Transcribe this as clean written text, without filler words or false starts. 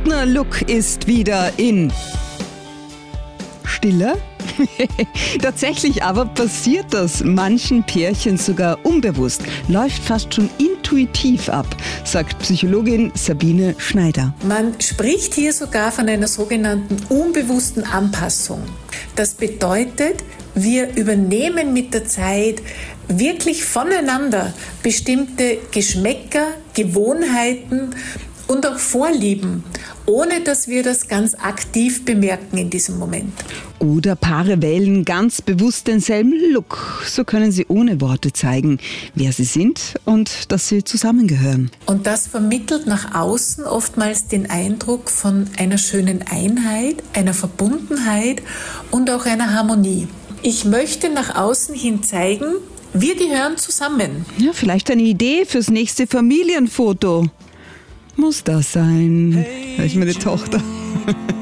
Partnerlook ist wieder in. Stiller? Tatsächlich aber passiert das manchen Pärchen sogar unbewusst, läuft fast schon intuitiv ab, sagt Psychologin Sabine Schneider. Man spricht hier sogar von einer sogenannten unbewussten Anpassung. Das bedeutet, wir übernehmen mit der Zeit wirklich voneinander bestimmte Geschmäcker, Gewohnheiten und auch Vorlieben, ohne dass wir das ganz aktiv bemerken in diesem Moment. Oder Paare wählen ganz bewusst denselben Look. So können sie ohne Worte zeigen, wer sie sind und dass sie zusammengehören. Und das vermittelt nach außen oftmals den Eindruck von einer schönen Einheit, einer Verbundenheit und auch einer Harmonie. Ich möchte nach außen hin zeigen, wir gehören zusammen. Ja, vielleicht eine Idee fürs nächste Familienfoto. Muss das sein? Hey, ich meine Tochter.